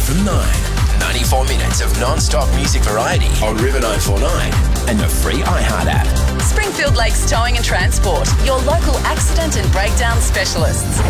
from 9. 94 minutes of non-stop music variety on River 949 and the free iHeart app. Springfield Lakes Towing and Transport, your local accident and breakdown specialists.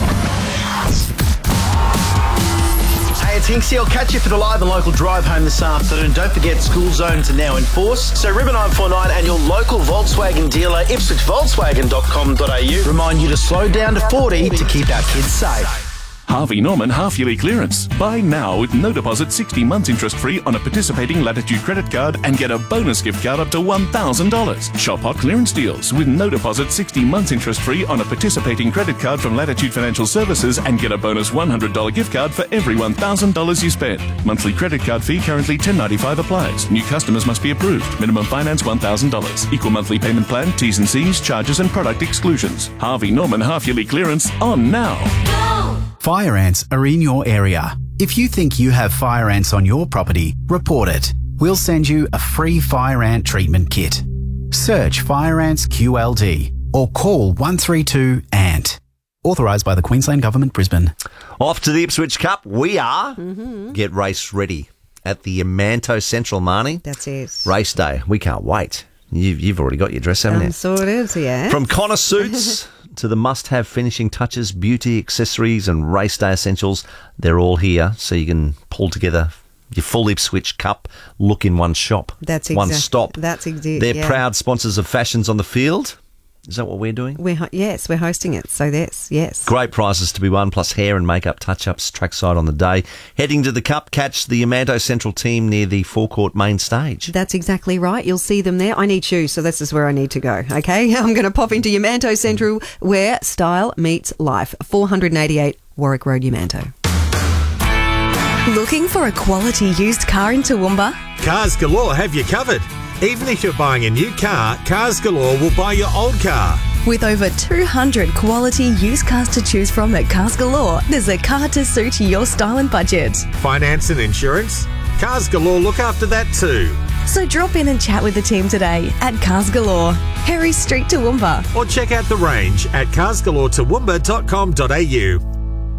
Hey, it's Hinksy. I'll catch you for the live and local drive home this afternoon. Don't forget, school zones are now in force. So River 949 and your local Volkswagen dealer, ipswichvolkswagen.com.au, remind you to slow down to 40 to keep our kids safe. Harvey Norman half-yearly clearance. Buy now with no deposit, 60 months interest-free on a participating Latitude credit card and get a bonus gift card up to $1,000. Shop hot clearance deals with no deposit, 60 months interest-free on a participating credit card from Latitude Financial Services and get a bonus $100 gift card for every $1,000 you spend. Monthly credit card fee currently $10.95 applies. New customers must be approved. Minimum finance $1,000. Equal monthly payment plan, T's and C's, charges and product exclusions. Harvey Norman half-yearly clearance on now. Fire ants are in your area. If you think you have fire ants on your property, report it. We'll send you a free fire ant treatment kit. Search Fire Ants QLD or call 132 ANT. Authorised by the Queensland Government, Brisbane. Off to the Ipswich Cup we are. Get race ready at the Yamanto Central, Marnie. That's it. Race day. We can't wait. You've already got your dress, haven't you? So it is, yeah. From Connor suits to the must-have finishing touches, beauty, accessories and race day essentials, they're all here so you can pull together your full Ipswich Cup look in one shop. That's one stop. That's exactly. They're proud sponsors of Fashions on the Field. Is that what we're doing? Yes, we're hosting it. So yes. Great prizes to be won, plus hair and makeup touch-ups trackside on the day. Heading to the Cup, catch the Yamanto Central team near the forecourt main stage. That's exactly right. You'll see them there. I need shoes, so this is where I need to go, okay? I'm going to pop into Yamanto Central where style meets life. 488 Warwick Road, Yamanto. Looking for a quality used car in Toowoomba? Cars Galore have you covered. Even if you're buying a new car, Cars Galore will buy your old car. With over 200 quality used cars to choose from at Cars Galore, there's a car to suit your style and budget. Finance and insurance? Cars Galore look after that too. So drop in and chat with the team today at Cars Galore, Harry Street, Toowoomba. Or check out the range at carsgalore.toowoomba.com.au.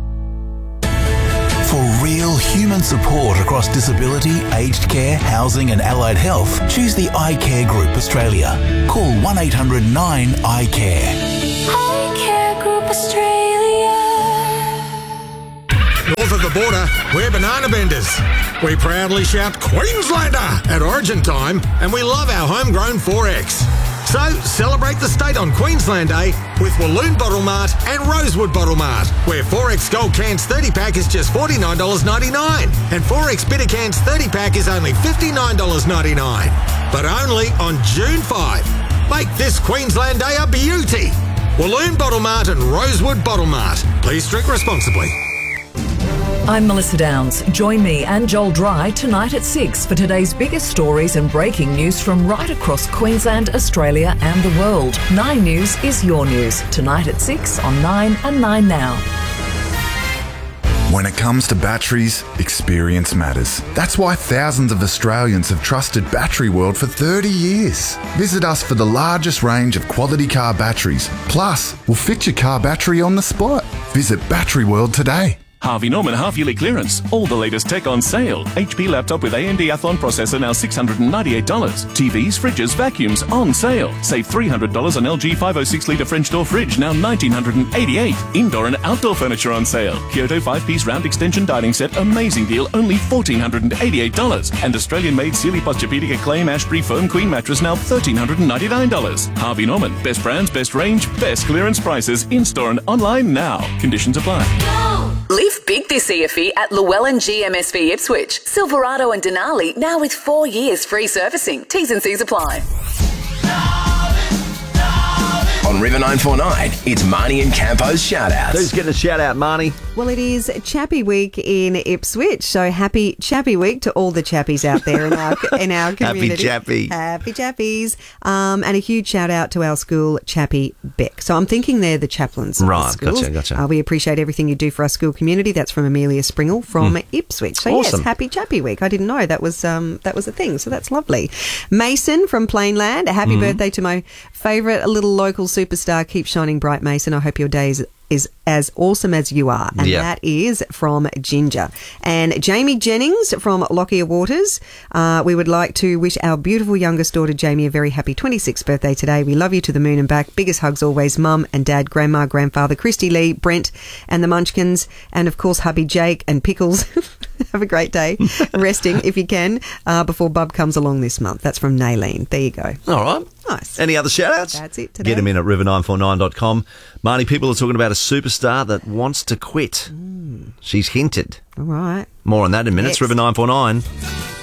For real human support across disability, aged care, housing and allied health, choose the iCare Group Australia. Call 1-800-9-ICARE. iCare Group Australia. North of the border, we're banana benders. We proudly shout Queenslander at Origin time, and we love our homegrown 4X. So, celebrate the state on Queensland Day with Walloon Bottle Mart and Rosewood Bottle Mart, where 4X Gold Cans 30-pack is just $49.99 and 4X Bitter Cans 30-pack is only $59.99. But only on June 5. Make this Queensland Day a beauty. Walloon Bottle Mart and Rosewood Bottle Mart. Please drink responsibly. I'm Melissa Downs. Join me and Joel Dry tonight at 6 for today's biggest stories and breaking news from right across Queensland, Australia and the world. 9 News is your news. Tonight at 6 on 9 and 9 Now. When it comes to batteries, experience matters. That's why thousands of Australians have trusted Battery World for 30 years. Visit us for the largest range of quality car batteries. Plus, we'll fit your car battery on the spot. Visit Battery World today. Harvey Norman half-yearly clearance. All the latest tech on sale. HP laptop with AMD Athlon processor now $698. TVs, fridges, vacuums on sale. Save $300 on LG 506-litre French door fridge, now $1,988. Indoor and outdoor furniture on sale. Kyoto 5-piece round extension dining set, amazing deal, only $1,488. And Australian-made Sealy Posturepedic Acclaim Ashbury Foam Queen mattress, now $1,399. Harvey Norman. Best brands, best range, best clearance prices. In-store and online now. Conditions apply. Live big this EFE at Llewellyn GMSV Ipswich. Silverado and Denali now with 4 years free servicing. T's and C's apply. On River 949, it's Marnie and Campo's shout-outs. Who's getting a shout-out, Marnie? Well, it is Chappie Week in Ipswich, so happy Chappie Week to all the chappies out there in our community. Happy Chappies. And a huge shout-out to our school, Chappie Beck. So I'm thinking they're the chaplains of the schools. Gotcha. We appreciate everything you do for our school community. That's from Amelia Springle from Ipswich. So awesome. Yes, happy Chappie Week. I didn't know that was a thing, so that's lovely. Mason from Plainland, a happy birthday to my favourite little local superstar, keep shining bright, Mason. I hope your day is as awesome as you are. And that is from Ginger. And Jamie Jennings from Lockyer Waters. We would like to wish our beautiful youngest daughter, Jamie, a very happy 26th birthday today. We love you to the moon and back. Biggest hugs always, Mum and Dad, Grandma, Grandfather, Christy Lee, Brent and the Munchkins, and of course hubby Jake and Pickles. Have a great day resting if you can before Bub comes along this month. That's from Naylene. There you go. All right. Nice. Any other shout-outs? That's it today. Get them in at river949.com. Marnie, people are talking about a superstar that wants to quit. She's hinted. All right. More on that in minutes. Next. River 949.